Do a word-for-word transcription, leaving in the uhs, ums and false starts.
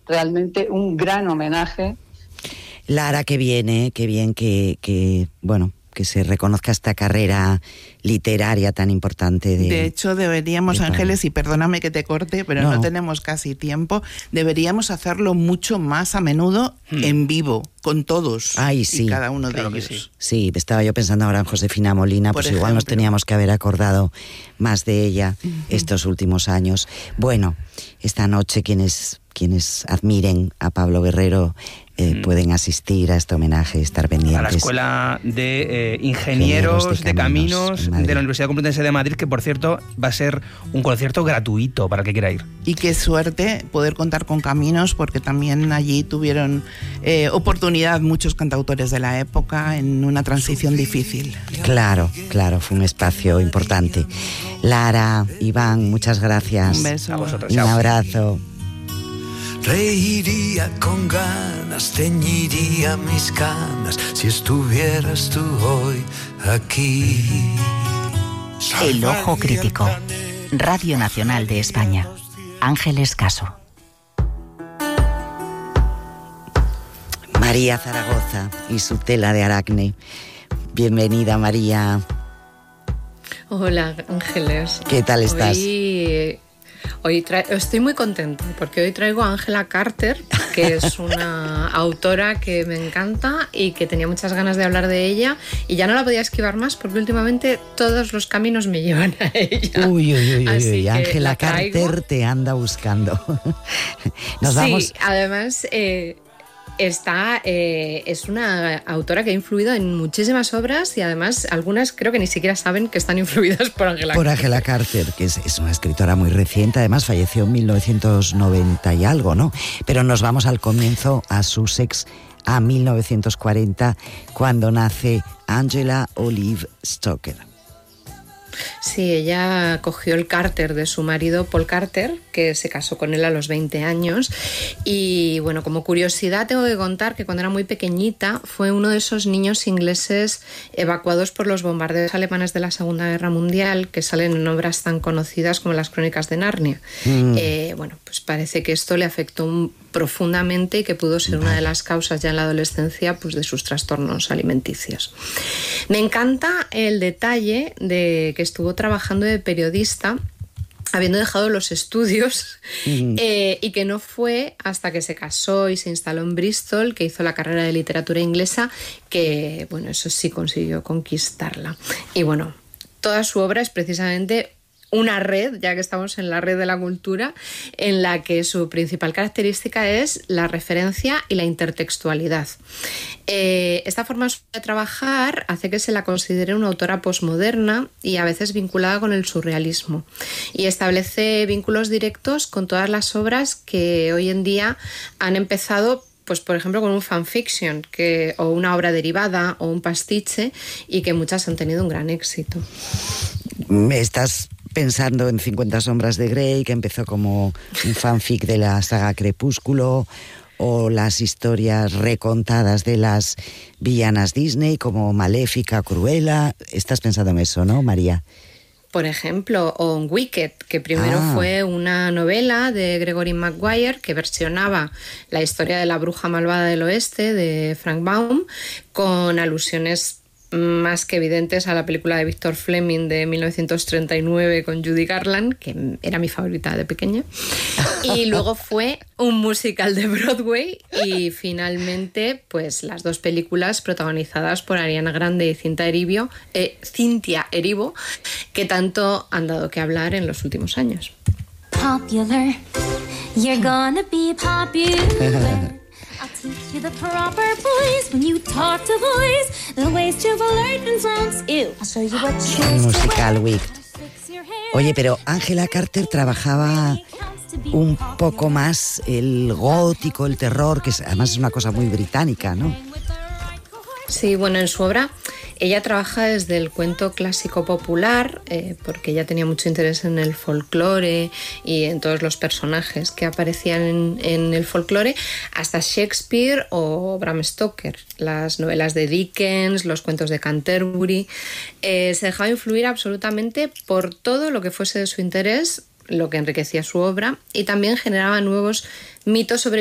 realmente un gran homenaje. Lara, qué bien, ¿eh? Qué bien que, que, bueno, que se reconozca esta carrera literaria tan importante de... De hecho, deberíamos, de Ángeles, y perdóname que te corte, pero no. no tenemos casi tiempo, deberíamos hacerlo mucho más a menudo hmm. en vivo, con todos. Ay, sí. Y cada uno claro de ellos. Sí. sí, estaba yo pensando ahora en Josefina Molina, Por pues ejemplo. igual nos teníamos que haber acordado más de ella uh-huh. estos últimos años. Bueno, esta noche quienes, quienes admiren a Pablo Guerrero Eh, mm. pueden asistir a este homenaje y estar pendientes. A la Escuela de eh, Ingenieros, Ingenieros de, de Caminos de, de la Universidad Complutense de Madrid, que por cierto va a ser un concierto gratuito para el que quiera ir. Y qué suerte poder contar con Caminos, porque también allí tuvieron eh, oportunidad muchos cantautores de la época en una transición difícil. Claro, claro, fue un espacio importante. Lara, Iván, muchas gracias. Un beso. A vosotros. Un Chao. abrazo. Reiría con ganas, teñiría mis canas si estuvieras tú hoy aquí. El Ojo Crítico. Radio Nacional de España. Ángeles Caso. María Zaragoza y su tela de aracne. Bienvenida, María. Hola, Ángeles. ¿Qué tal estás? Hoy... Hoy tra- estoy muy contenta porque hoy traigo a Angela Carter, que es una autora que me encanta y que tenía muchas ganas de hablar de ella y ya no la podía esquivar más porque últimamente todos los caminos me llevan a ella. Uy, uy, uy, uy, Angela Carter te anda buscando. Nos sí, vamos. Además... Eh, Está, eh, es una autora que ha influido en muchísimas obras y además algunas creo que ni siquiera saben que están influidas por Angela Por Carter. Angela Carter, que es, es una escritora muy reciente, además falleció en mil novecientos noventa y algo, ¿no? Pero nos vamos al comienzo, a Sussex, a mil novecientos cuarenta, cuando nace Angela Olive Stoker. Sí, ella cogió el Carter de su marido Paul Carter, que se casó con él a los veinte años. Y bueno, como curiosidad tengo que contar que cuando era muy pequeñita fue uno de esos niños ingleses evacuados por los bombardeos alemanes de la Segunda Guerra Mundial, que salen en obras tan conocidas como las Crónicas de Narnia. Mm. Eh, bueno, pues parece que esto le afectó un profundamente y que pudo ser una de las causas ya en la adolescencia pues de sus trastornos alimenticios. Me encanta el detalle de que estuvo trabajando de periodista habiendo dejado los estudios mm. eh, y que no fue hasta que se casó y se instaló en Bristol que hizo la carrera de literatura inglesa, que bueno, eso sí consiguió conquistarla. Y bueno, toda su obra es precisamente una red, ya que estamos en la red de la cultura, en la que su principal característica es la referencia y la intertextualidad. Eh, esta forma de trabajar hace que se la considere una autora posmoderna y a veces vinculada con el surrealismo, y establece vínculos directos con todas las obras que hoy en día han empezado, pues por ejemplo con un fanfiction que, o una obra derivada o un pastiche, y que muchas han tenido un gran éxito. Estás pensando en cincuenta sombras de Grey, que empezó como un fanfic de la saga Crepúsculo, o las historias recontadas de las villanas Disney como Maléfica, Cruella. Estás pensando en eso, ¿no, María? Por ejemplo, o en Wicked, que primero ah. fue una novela de Gregory Maguire que versionaba la historia de la bruja malvada del oeste de Frank Baum, con alusiones más que evidentes a la película de Victor Fleming de mil novecientos treinta y nueve con Judy Garland, que era mi favorita de pequeña. Y luego fue un musical de Broadway y finalmente pues las dos películas protagonizadas por Ariana Grande y Cintia Erivo, eh, Cynthia Erivo, que tanto han dado que hablar en los últimos años. Popular, you're gonna be popular. I'll teach you the proper voice when you talk to boys, the ways to flirt and songs. Ew. I'll show you what shoes musical week. Oye, pero Angela Carter trabajaba un poco más el gótico, el terror, que además es una cosa muy británica, ¿no? Sí, bueno, en su obra ella trabaja desde el cuento clásico popular, eh, porque ella tenía mucho interés en el folclore y en todos los personajes que aparecían en, en el folclore, hasta Shakespeare o Bram Stoker, las novelas de Dickens, los cuentos de Canterbury. Eh, se dejaba influir absolutamente por todo lo que fuese de su interés, lo que enriquecía su obra, y también generaba nuevos mitos sobre